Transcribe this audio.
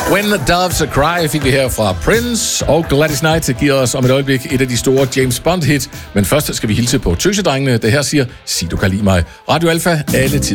When the Doves Cry fik vi her fra Prince, og Gladys Knight giver os om et øjeblik et af de store James Bond-hit. Men først skal vi hilse på Tøsedrengene, der her siger, sig du kan lide mig. Radio Alpha, alle tider.